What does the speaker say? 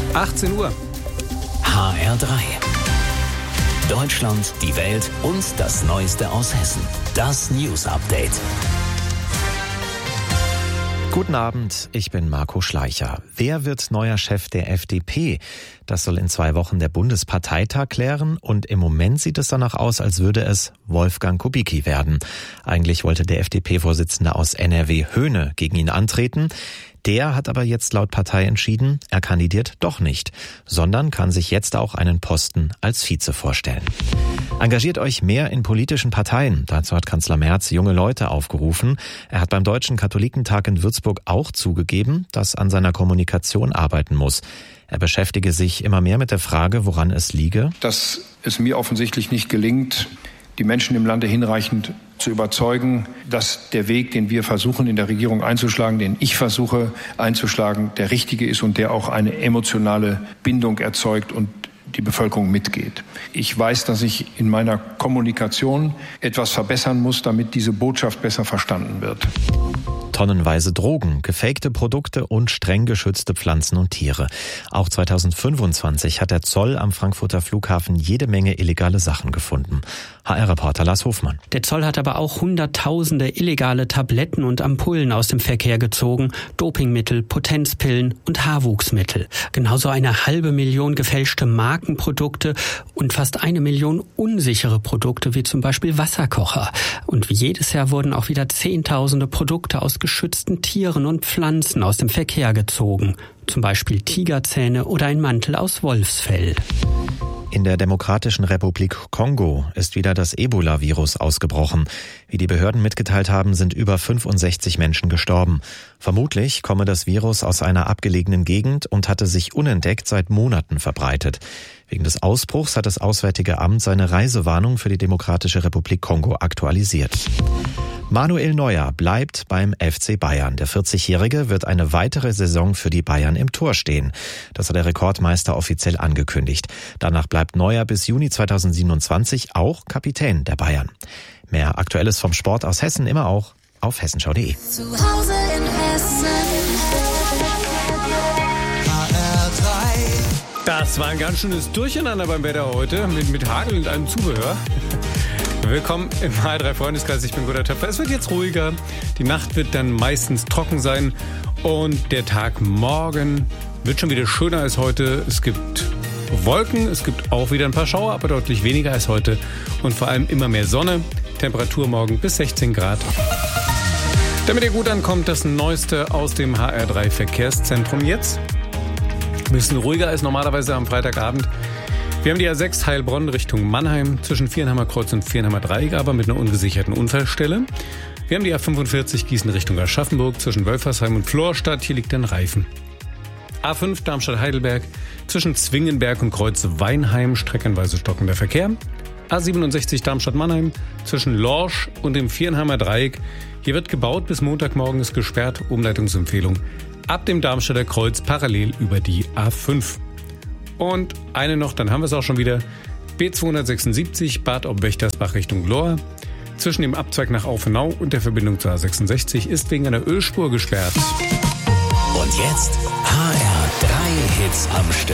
18 Uhr. HR3. Deutschland, die Welt und das Neueste aus Hessen. Das News Update. Guten Abend, ich bin Marco Schleicher. Wer wird neuer Chef der FDP? Das soll in 2 Wochen der Bundesparteitag klären und im Moment sieht es danach aus, als würde es Wolfgang Kubicki werden. Eigentlich wollte der FDP-Vorsitzende aus NRW Höhne gegen ihn antreten. Der hat aber jetzt laut Partei entschieden, er kandidiert doch nicht, sondern kann sich jetzt auch einen Posten als Vize vorstellen. Engagiert euch mehr in politischen Parteien. Dazu hat Kanzler Merz junge Leute aufgerufen. Er hat beim Deutschen Katholikentag in Würzburg auch zugegeben, dass an seiner Kommunikation arbeiten muss. Er beschäftige sich immer mehr mit der Frage, woran es liege. Dass es mir offensichtlich nicht gelingt, die Menschen im Lande hinreichend zu überzeugen, dass der Weg, den wir versuchen in der Regierung einzuschlagen, den ich versuche einzuschlagen, der richtige ist und der auch eine emotionale Bindung erzeugt und die Bevölkerung mitgeht. Ich weiß, dass ich in meiner Kommunikation etwas verbessern muss, damit diese Botschaft besser verstanden wird. Tonnenweise Drogen, gefakte Produkte und streng geschützte Pflanzen und Tiere. Auch 2025 hat der Zoll am Frankfurter Flughafen jede Menge illegale Sachen gefunden. HR-Reporter Lars Hofmann. Der Zoll hat aber auch Hunderttausende illegale Tabletten und Ampullen aus dem Verkehr gezogen, Dopingmittel, Potenzpillen und Haarwuchsmittel. Genauso 500.000 gefälschte Markenprodukte und fast 1 Million unsichere Produkte, wie zum Beispiel Wasserkocher. Und wie jedes Jahr wurden auch wieder Zehntausende Produkte aus geschützten Tieren und Pflanzen aus dem Verkehr gezogen. Zum Beispiel Tigerzähne oder ein Mantel aus Wolfsfell. In der Demokratischen Republik Kongo ist wieder das Ebola-Virus ausgebrochen. Wie die Behörden mitgeteilt haben, sind über 65 Menschen gestorben. Vermutlich komme das Virus aus einer abgelegenen Gegend und hatte sich unentdeckt seit Monaten verbreitet. Wegen des Ausbruchs hat das Auswärtige Amt seine Reisewarnung für die Demokratische Republik Kongo aktualisiert. Manuel Neuer bleibt beim FC Bayern. Der 40-Jährige wird eine weitere Saison für die Bayern im Tor stehen. Das hat der Rekordmeister offiziell angekündigt. Danach bleibt Neuer bis Juni 2027 auch Kapitän der Bayern. Mehr Aktuelles vom Sport aus Hessen immer auch auf hessenschau.de. Zu Hause in Hessen. Das war ein ganz schönes Durcheinander beim Wetter heute mit Hagel und allem Zubehör. Willkommen im HR3 Freundeskreis, ich bin Gunnar Töpfer. Es wird jetzt ruhiger, die Nacht wird dann meistens trocken sein und der Tag morgen wird schon wieder schöner als heute. Es gibt Wolken, es gibt auch wieder ein paar Schauer, aber deutlich weniger als heute und vor allem immer mehr Sonne. Temperatur morgen bis 16 Grad. Damit ihr gut ankommt, das Neueste aus dem HR3 Verkehrszentrum jetzt. Ein bisschen ruhiger als normalerweise am Freitagabend. Wir haben die A6 Heilbronn Richtung Mannheim zwischen Viernheimer Kreuz und Viernheimer Dreieck, aber mit einer ungesicherten Unfallstelle. Wir haben die A45 Gießen Richtung Aschaffenburg zwischen Wölfersheim und Florstadt. Hier liegt ein Reifen. A5 Darmstadt-Heidelberg zwischen Zwingenberg und Kreuz Weinheim streckenweise stockender Verkehr. A67 Darmstadt-Mannheim zwischen Lorsch und dem Viernheimer Dreieck. Hier wird gebaut, bis Montagmorgen ist gesperrt. Umleitungsempfehlung ab dem Darmstädter Kreuz parallel über die A5. Und eine noch, dann haben wir es auch schon wieder. B276 Bad Ob-Wächtersbach Richtung Lohr. Zwischen dem Abzweig nach Aufenau und der Verbindung zur A66 ist wegen einer Ölspur gesperrt. Und jetzt HR3 Hits am Stück.